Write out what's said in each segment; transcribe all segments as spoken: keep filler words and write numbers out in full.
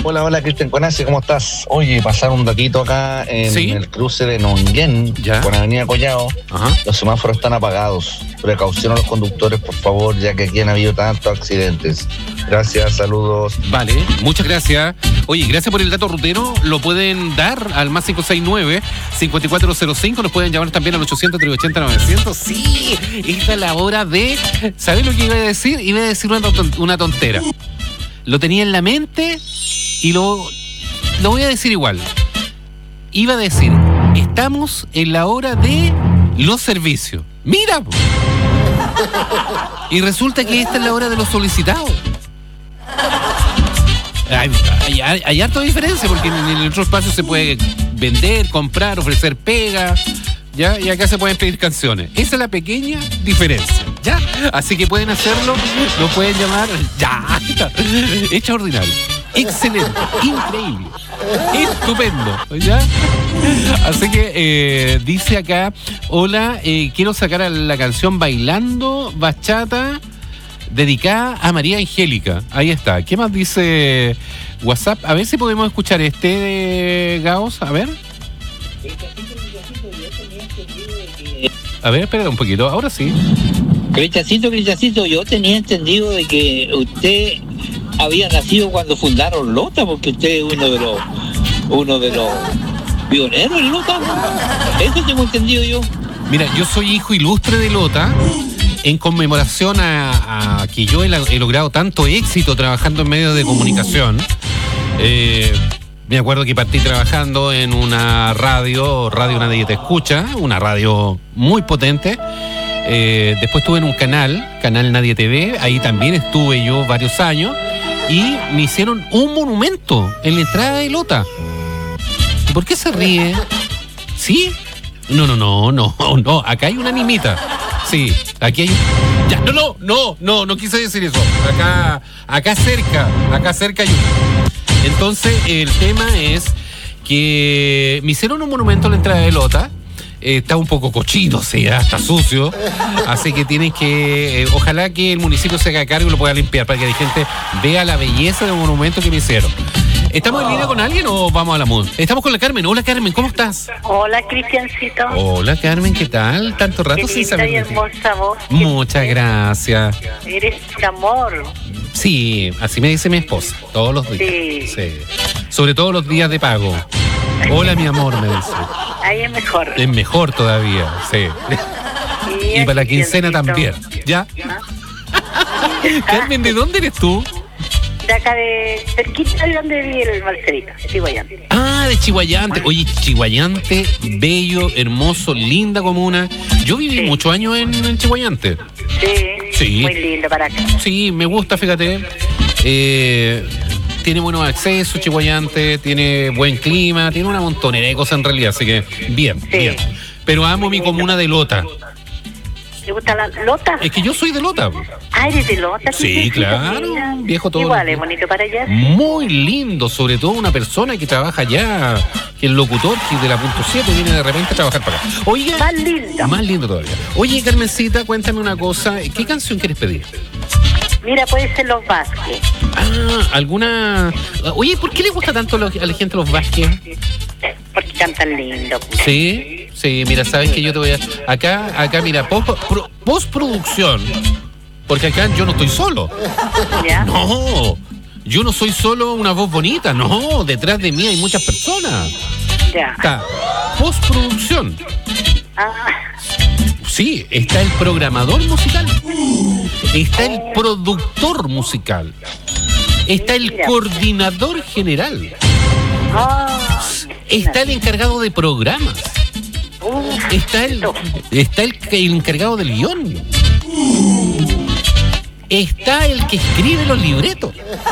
Hola, hola, Cristian Conace, ¿cómo estás? Oye, pasar un datito acá en ¿Sí? el cruce de Nonguén ¿Ya? con Avenida Collao. Ajá. Los semáforos están apagados. Precaución a los conductores, por favor, ya que aquí han habido tantos accidentes. Gracias, saludos. Vale, muchas gracias. Oye, gracias por el dato rutero. Lo pueden dar al más cinco seis nueve, cinco cuatro cero cinco. Nos pueden llamar también al ochocientos, trescientos ochenta, novecientos. Sí, esta es la hora de... ¿Sabes lo que iba a decir? Iba a decir una, ton- una tontera. Lo tenía en la mente y lo, lo voy a decir igual. Iba a decir, estamos en la hora de los servicios. ¡Mira! Po. Y resulta que esta es la hora de los solicitados. Hay, hay, hay, hay harta diferencia porque en el otro espacio se puede vender, comprar, ofrecer pega, ¿ya? Y acá se pueden pedir canciones. Esa es la pequeña diferencia, ¿ya? Así que pueden hacerlo, lo pueden llamar, ya, extraordinario, excelente, increíble, estupendo, ¿ya? Así que eh, dice acá, hola, eh, quiero sacar a la canción Bailando Bachata, dedicada a María Angélica. Ahí está. ¿Qué más dice WhatsApp? A ver si podemos escuchar este de Gaos. A ver. A ver, espera un poquito. Ahora sí. Cristiancito, Cristiancito, yo tenía entendido de que usted había nacido cuando fundaron Lota, porque usted es uno de los uno de los pioneros en Lota. Eso tengo entendido yo. Mira, yo soy hijo ilustre de Lota. En conmemoración a, a que yo he, he logrado tanto éxito trabajando en medios de comunicación. Eh, me acuerdo que partí trabajando en una radio, Radio Nadie Te Escucha, una radio muy potente. Eh, después estuve en un canal, Canal Nadie Te Ve, ahí también estuve yo varios años. Y me hicieron un monumento en la entrada de Lota. ¿Por qué se ríe? ¿Sí? No, no, no, no, no, acá hay una nimita. Sí, aquí hay... Ya, no, no, no, no, no quise decir eso. Acá, acá cerca, acá cerca hay un... Entonces, el tema es que me hicieron un monumento a la entrada de Lota. Eh, está un poco cochino, sí, está sucio. Así que tienen que... Eh, ojalá que el municipio se haga cargo y lo pueda limpiar para que la gente vea la belleza del monumento que me hicieron. ¿Estamos en línea con alguien o vamos a la M U D? Estamos con la Carmen. Hola, Carmen, ¿cómo estás? Hola, Cristiancito. Hola, Carmen, ¿qué tal? Tanto rato Qué sin linda saber y de ti. hermosa voz. Muchas gracias. Eres un amor. Sí, así me dice mi esposa, todos los días. Sí. Sí. Sobre todo los días de pago. Hola, mi amor, me dice. Ahí es mejor. Es mejor todavía, sí. Y para la quincena también, ¿ya? Carmen, ¿de dónde eres tú? De acá de cerquita de donde vive el Marcelito, Chihuayante. Ah, de Chihuayante. Oye, Chihuayante, bello, hermoso, linda comuna. Yo viví Sí. muchos años en, en Chihuayante. Sí, Sí. muy lindo para acá. Sí, me gusta, fíjate. Eh, tiene buenos accesos, Chihuayante, tiene buen clima, tiene una montonera de cosas en realidad, así que bien, Sí. bien. Pero amo mi comuna de Lota. ¿Te gusta la Lota? Es que yo soy de Lota. Ah, ¿eres de Lota? Sí, Cristiancito? claro, Mira. viejo todo. Igual, es bonito para allá. Muy lindo, sobre todo una persona que trabaja allá, que el locutor que de la punto siete viene de repente a trabajar para acá. Oiga, Más lindo. más lindo todavía. Oye, Carmencita, cuéntame una cosa, ¿qué canción quieres pedir? Mira, puede ser Los Vázquez. Ah, alguna... Oye, ¿por qué le gusta tanto a la gente los Vázquez? Porque cantan lindo. Sí, sí, mira, sabes que yo te voy a... Acá, acá, mira, post, pro- postproducción, porque acá yo no estoy solo. ¿Ya? No, yo no soy solo una voz bonita, no, detrás de mí hay muchas personas. Ya. Está postproducción. Ah, Sí, está el programador musical, está el productor musical, está el coordinador general, ah, está el encargado de programas, uf, está el, está el, el encargado del guión, está el que escribe los libretos.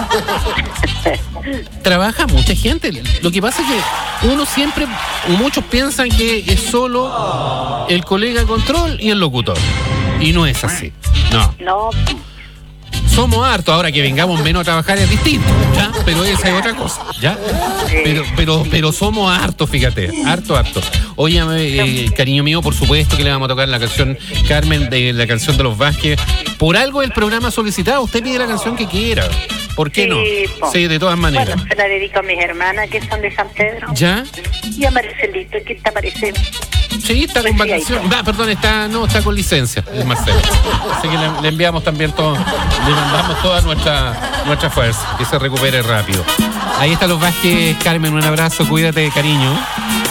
Trabaja mucha gente. Lo que pasa es que uno siempre, muchos piensan que es solo el colega control y el locutor. Y no es así. No. no, Somos hartos. Ahora que vengamos menos a trabajar es distinto, ¿ya? Pero esa es otra cosa, ¿ya? Pero, pero, pero somos hartos, fíjate. Harto, harto. Oye, eh, cariño mío, por supuesto que le vamos a tocar la canción Carmen, de la canción de los Vázquez. Por algo el programa solicitado, usted pide la canción que quiera. ¿Por qué Sí, no? po. Sí, de todas maneras. Bueno, se la dedico a mis hermanas que son de San Pedro. ¿Ya? Y a Marcelito, que te parece. Sí, está con vacaciones. Ah, perdón, está, no, está con licencia, el Marcelo. Así que le, le enviamos también todo, le mandamos toda nuestra, nuestra fuerza, que se recupere rápido. Ahí están los Vázquez, Carmen, un abrazo, cuídate, cariño.